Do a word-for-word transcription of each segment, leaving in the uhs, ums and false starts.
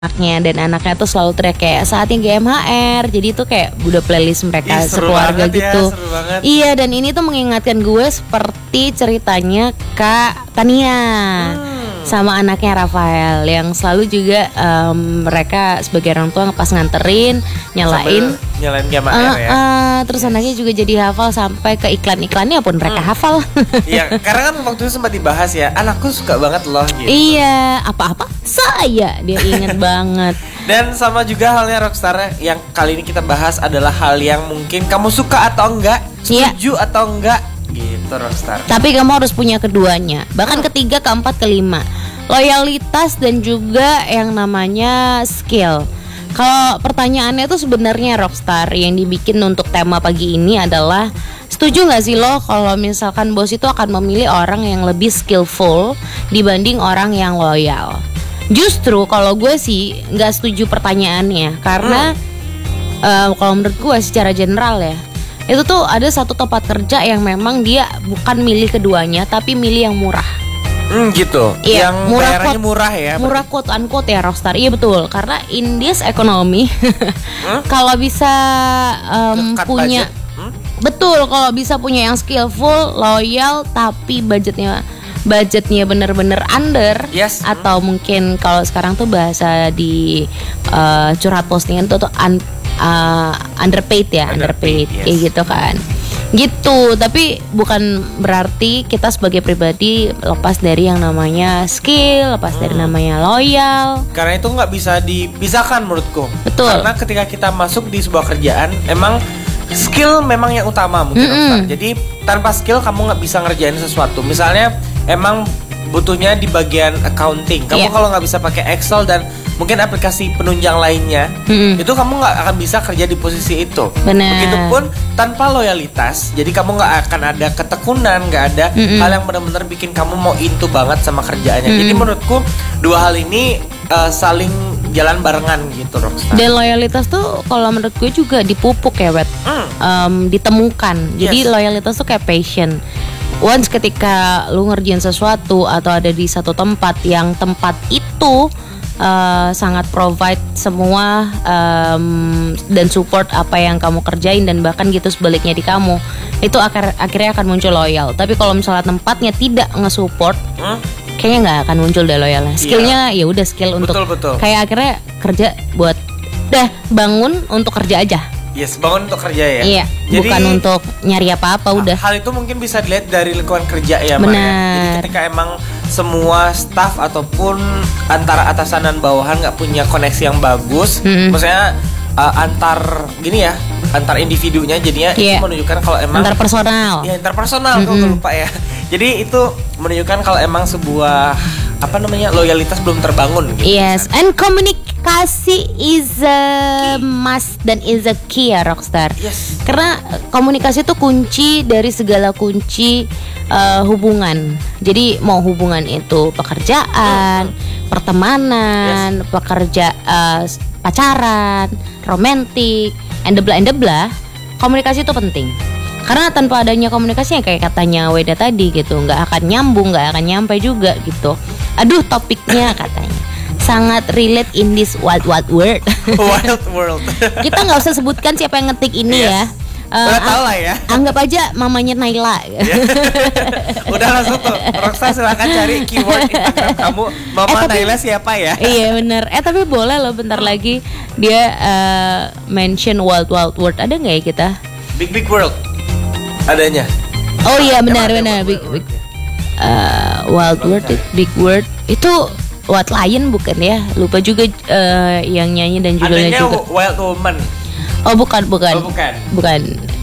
anaknya, dan anaknya tuh selalu teriak kayak saatnya G M H R. Jadi itu kayak udah playlist mereka Ih, seru sekeluarga banget gitu. Ya, seru banget. Iya, dan ini tuh mengingatkan gue seperti ceritanya Kak Tania hmm. sama anaknya Rafael yang selalu juga um, mereka sebagai orang tua pas nganterin nyalain Sambil nyalain G M H R uh, ya. Uh, terus anaknya juga jadi hafal sampai ke iklan-iklannya pun mereka hmm. hafal. Iya, karena kan waktu itu sempat dibahas ya, anakku suka banget loh gitu. Iya, apa-apa saya dia inget banget. Dan sama juga halnya Rockstar yang kali ini kita bahas adalah hal yang mungkin kamu suka atau enggak, setuju yeah. atau enggak gitu Rockstar. Tapi kamu harus punya keduanya, bahkan hmm. ketiga, keempat, kelima. Loyalitas dan juga yang namanya skill. Kalau pertanyaannya tuh sebenarnya Rockstar yang dibikin untuk tema pagi ini adalah, setuju gak sih lo kalau misalkan bos itu akan memilih orang yang lebih skillful dibanding orang yang loyal? Justru kalau gue sih gak setuju pertanyaannya. Karena hmm. uh, kalau menurut gue secara general ya, itu tuh ada satu tempat kerja yang memang dia bukan milih keduanya, tapi milih yang murah. Hmm gitu. Iya, yang murah bayarannya quote, murah ya. Murah quote unquote ya Rockstar. Iya betul. Karena in this economy hmm? kalau bisa um, punya hmm? betul, kalau bisa punya yang skillful, loyal, tapi budgetnya budgetnya bener-bener under, yes. atau hmm. mungkin kalau sekarang tuh bahasa di uh, curhat postingan tuh tuh un, uh, underpaid ya, underpaid, underpaid yes. kayak gitu kan. Gitu, tapi bukan berarti kita sebagai pribadi lepas dari yang namanya skill, lepas hmm. dari namanya loyal. Karena itu nggak bisa dipisahkan menurutku. Betul. Karena ketika kita masuk di sebuah kerjaan, emang skill memang yang utama mungkin. Mm-hmm. Jadi tanpa skill kamu nggak bisa ngerjain sesuatu. Misalnya emang butuhnya di bagian accounting, kamu yeah. kalau nggak bisa pakai Excel dan mungkin aplikasi penunjang lainnya, mm-hmm. itu kamu nggak akan bisa kerja di posisi itu. Bener. Begitupun tanpa loyalitas, jadi kamu nggak akan ada ketekunan, nggak ada mm-hmm. hal yang benar-benar bikin kamu mau into banget sama kerjaannya. Mm-hmm. Jadi menurutku dua hal ini uh, saling jalan barengan gitu Rockstar. Dan loyalitas tuh kalau menurut gue juga dipupuk ya, Wet, mm. um, ditemukan. Jadi yes. loyalitas tuh kayak passion. Once ketika lu ngerjain sesuatu atau ada di satu tempat yang tempat itu Uh, sangat provide semua um, dan support apa yang kamu kerjain, dan bahkan gitu sebaliknya di kamu, itu akhir, akhirnya akan muncul loyal. Tapi kalau misalnya tempatnya tidak nge-support, hmm? kayaknya nggak akan muncul deh loyalnya. Skillnya ya udah skill untuk betul, betul. kayak akhirnya kerja buat dah bangun untuk kerja aja. Yes, bangun untuk kerja ya. Iya, jadi, bukan untuk nyari apa-apa udah. Hal itu mungkin bisa dilihat dari lingkungan kerja ya, Benar. Maya. Jadi ketika emang semua staff ataupun antara atasan dan bawahan nggak punya koneksi yang bagus, mm-hmm. maksudnya uh, antar gini ya, antar individunya, jadinya yeah. itu menunjukkan kalau emang antar personal. Ya, antar personal, mm-hmm. kok lupa ya. Jadi itu menunjukkan kalau emang sebuah apa namanya loyalitas belum terbangun gitu. Yes, kan? And komunikasi is a must dan is a key ya Rockstar. Yes. Karena komunikasi itu kunci dari segala kunci uh, hubungan. Jadi mau hubungan itu pekerjaan, hmm. pertemanan, yes. pekerja uh, pacaran, romantik, and the blah and the blah, komunikasi itu penting. Karena tanpa adanya komunikasi yang kayak katanya Weda tadi gitu, nggak akan nyambung, nggak akan nyampe juga gitu. Aduh, topiknya katanya sangat relate in this wild wild world. Wild world. Kita nggak usah sebutkan siapa yang ngetik ini yes. ya. Uh, Udah tau lah ya. Anggap aja mamanya Naila. Udah langsung tuh Rockstar silahkan cari keyword Instagram kamu Mama eh, tapi, Naila siapa ya. Iya bener. Eh tapi boleh loh bentar lagi dia uh, mention wild wild world. Ada nggak ya kita? Big big world adanya. Oh iya benar-benar big big uh, wild world, big word itu What Lion bukan ya? Lupa juga uh, yang nyanyi dan judulnya adanya juga. Wild Woman. Oh bukan bukan. Oh, bukan. Bukan.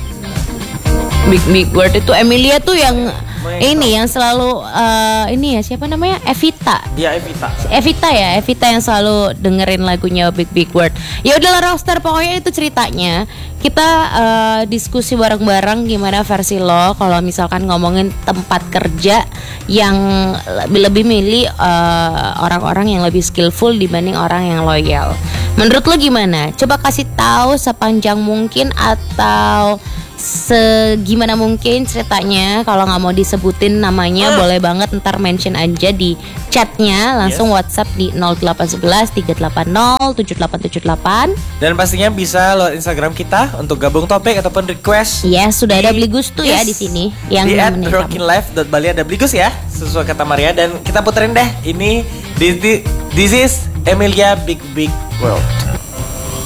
Big big word itu Emilia tuh yang ini yang selalu uh, ini ya siapa namanya Evita. Iya Evita. Evita ya Evita yang selalu dengerin lagunya Big Big Word. Ya udahlah Rockstar, pokoknya itu ceritanya. Kita uh, diskusi bareng-bareng gimana versi lo kalau misalkan ngomongin tempat kerja yang lebih lebih milih uh, orang-orang yang lebih skillful dibanding orang yang loyal. Menurut lo gimana? Coba kasih tahu sepanjang mungkin atau segimana mungkin ceritanya. Kalau nggak mau disebutin namanya, Ah. boleh banget ntar mention aja di chatnya. Langsung Yes. WhatsApp di nol delapan satu satu tiga delapan nol tujuh delapan tujuh delapan. Dan pastinya bisa lewat Instagram kita untuk gabung topik ataupun request. Ya, sudah ada Di- beli gustu ya Yes. di sini yang Di at nemenin kamu. rockinlife.bali ada Bligus ya, sesuai kata Maria. Dan kita puterin deh ini, this, this is Emilia Big Big World.